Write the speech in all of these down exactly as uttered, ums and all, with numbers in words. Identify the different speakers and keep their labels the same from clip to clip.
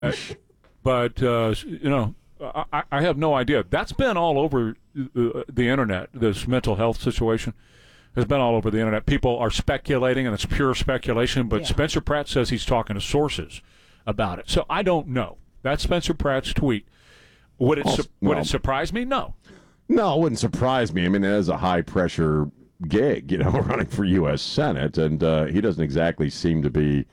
Speaker 1: Uh, but, uh, you know, I, I have no idea. That's been all over the, the internet, this mental health situation. Has been all over the internet. People are speculating, and it's pure speculation, but yeah. Spencer Pratt says he's talking to sources about it. So I don't know. That's Spencer Pratt's tweet. Would it, su- well, would it surprise me? No.
Speaker 2: No, it wouldn't surprise me. I mean, it is a high-pressure gig, you know, running for U S Senate, and uh, he doesn't exactly seem to be...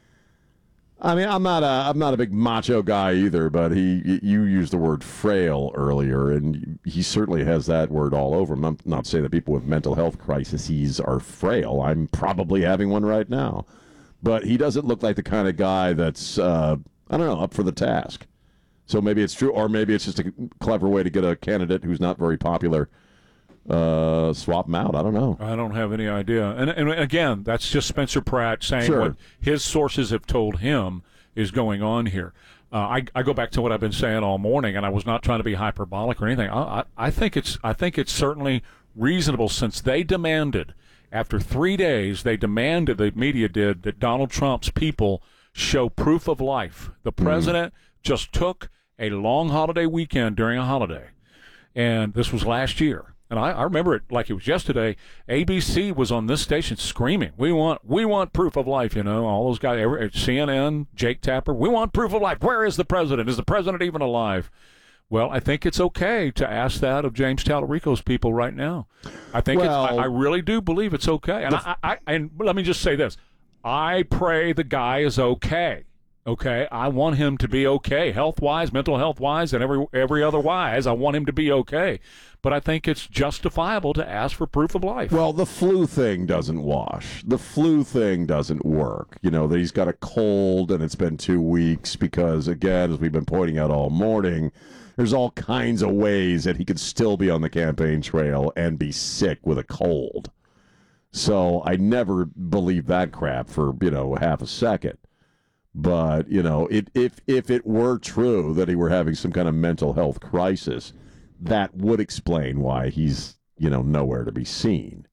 Speaker 2: I mean, I'm not a I'm not a big macho guy either, but he you used the word frail earlier, and he certainly has that word all over him. I'm not saying that people with mental health crises are frail. I'm probably having one right now, but he doesn't look like the kind of guy that's uh, I don't know up for the task. So maybe it's true, or maybe it's just a clever way to get a candidate who's not very popular. Uh, swap them out. I don't know.
Speaker 1: I don't have any idea. And and again, that's just Spencer Pratt saying
Speaker 2: sure.
Speaker 1: what his sources have told him is going on here. Uh, I I go back to what I've been saying all morning, and I was not trying to be hyperbolic or anything. I I, I think it's I think it's certainly reasonable, since they demanded after three days they demanded the media did that Donald Trump's people show proof of life. The president mm. just took a long holiday weekend during a holiday, and this was last year. And I, I remember it like it was yesterday. A B C was on this station screaming, "We want, we want proof of life." You know, all those guys, every, C N N, Jake Tapper, "We want proof of life. Where is the president? Is the president even alive?" Well, I think it's okay to ask that of James Tallarico's people right now. I think
Speaker 2: well,
Speaker 1: it's, I, I really do believe it's okay. And I, I, and let me just say this: I pray the guy is okay. Okay, I want him to be okay, health-wise, mental health-wise, and every every other wise. I want him to be okay. But I think it's justifiable to ask for proof of life.
Speaker 2: Well, the flu thing doesn't wash. The flu thing doesn't work. You know, that he's got a cold and it's been two weeks because, again, as we've been pointing out all morning, there's all kinds of ways that he could still be on the campaign trail and be sick with a cold. So I never believed that crap for, you know, half a second. But, you know, it, if if it were true that he were having some kind of mental health crisis, that would explain why he's, you know, nowhere to be seen.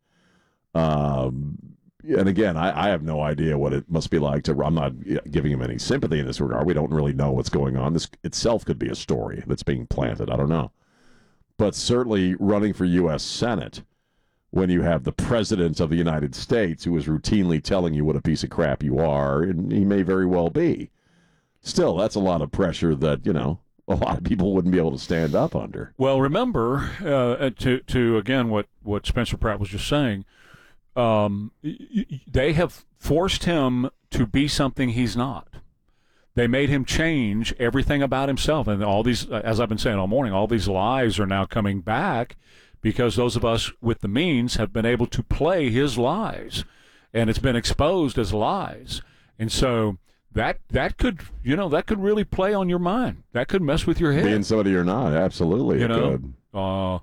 Speaker 2: Um, and again, I, I have no idea what it must be like to, I'm not giving him any sympathy in this regard. We don't really know what's going on. This itself could be a story that's being planted. I don't know. But certainly running for U S Senate, when you have the president of the United States who is routinely telling you what a piece of crap you are, and he may very well be. Still, that's a lot of pressure that, you know, a lot of people wouldn't be able to stand up under.
Speaker 1: Well, remember, uh, to, to again, what, what Spencer Pratt was just saying, um, they have forced him to be something he's not. They made him change everything about himself. And all these, as I've been saying all morning, all these lies are now coming back, because those of us with the means have been able to play his lies, and it's been exposed as lies. And so that that could, you know, that could really play on your mind. That could mess with your head.
Speaker 2: Being somebody you're not, absolutely,
Speaker 1: you
Speaker 2: it
Speaker 1: know,
Speaker 2: could.
Speaker 1: Uh,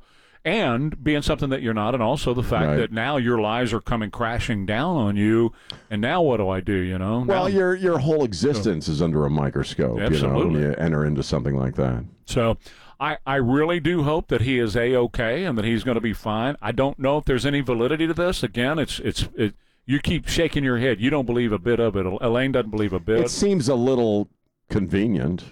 Speaker 1: and being something that you're not, and also the fact
Speaker 2: right.
Speaker 1: that now your lies are coming crashing down on you, and now what do I do, you know?
Speaker 2: Well,
Speaker 1: now,
Speaker 2: your your whole existence so, is under a microscope,
Speaker 1: absolutely.
Speaker 2: You know, when you enter into something like that.
Speaker 1: So I, I really do hope that he is A-okay and that he's going to be fine. I don't know if there's any validity to this. Again, it's it's it, you keep shaking your head. You don't believe a bit of it. Elaine doesn't believe a bit.
Speaker 2: It seems a little convenient,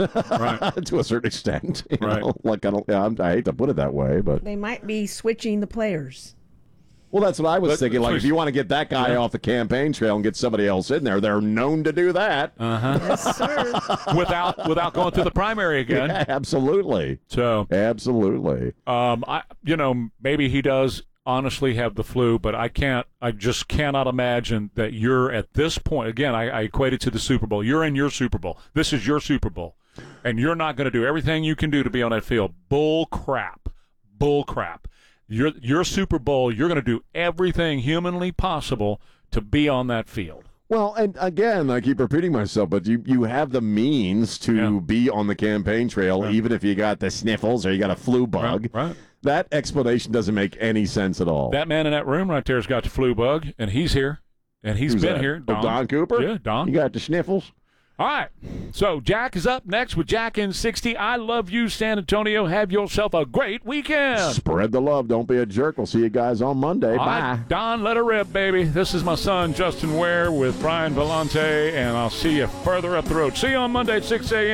Speaker 1: right.
Speaker 2: to a certain extent. You
Speaker 1: right.
Speaker 2: know? Like I don't, I'm, I hate to put it that way, but
Speaker 3: they might be switching the players.
Speaker 2: Well, that's what I was
Speaker 1: but,
Speaker 2: thinking. Like, if you want to get that guy
Speaker 1: yeah.
Speaker 2: off the campaign trail and get somebody else in there, they're known to do that.
Speaker 1: Uh-huh.
Speaker 3: Yes, sir.
Speaker 1: without without going to the primary again.
Speaker 2: Yeah, absolutely.
Speaker 1: So
Speaker 2: absolutely.
Speaker 1: Um, I you know maybe he does honestly have the flu, but I can't. I just cannot imagine that you're at this point. Again, I, I equate it to the Super Bowl. You're in your Super Bowl. This is your Super Bowl, and you're not going to do everything you can do to be on that field. Bull crap. Bull crap. Your your Super Bowl, you're going to do everything humanly possible to be on that field.
Speaker 2: Well, and again, I keep repeating myself, but you, you have the means to
Speaker 1: yeah.
Speaker 2: be on the campaign trail,
Speaker 1: right.
Speaker 2: even if you got the sniffles or you got a flu bug.
Speaker 1: Right, right.
Speaker 2: That explanation doesn't make any sense at all.
Speaker 1: That man in that room right there has got the flu bug, and he's here, and he's
Speaker 2: Who's
Speaker 1: been
Speaker 2: that?
Speaker 1: here.
Speaker 2: Don, oh, Don Cooper?
Speaker 1: Yeah, Don.
Speaker 2: You got the sniffles?
Speaker 1: All right. So Jack is up next with Jack in sixty. I love you, San Antonio. Have yourself a great weekend.
Speaker 2: Spread the love. Don't be a jerk. We'll see you guys on Monday.
Speaker 1: All
Speaker 2: Bye.
Speaker 1: right, Don, let her rip, baby. This is my son, Justin Ware, with Brian Vellante, and I'll see you further up the road. See you on Monday at six a.m.